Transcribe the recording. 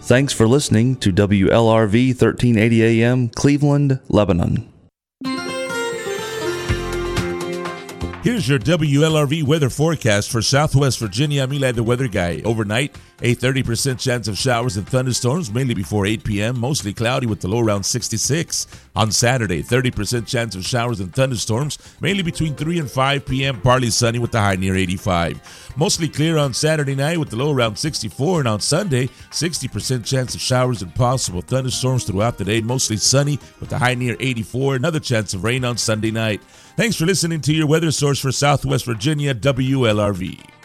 Thanks for listening to WLRV 1380 AM, Cleveland, Lebanon. Here's your WLRV weather forecast for Southwest Virginia. I'm Eli, the weather guy. Overnight, a 30% chance of showers and thunderstorms, mainly before 8 p.m., mostly cloudy with the low around 66. On Saturday, 30% chance of showers and thunderstorms, mainly between 3 and 5 p.m., partly sunny with the high near 85. Mostly clear on Saturday night with the low around 64, and on Sunday, 60% chance of showers and possible thunderstorms throughout the day, mostly sunny with the high near 84. Another chance of rain on Sunday night. Thanks for listening to your weather source for Southwest Virginia, WLRV.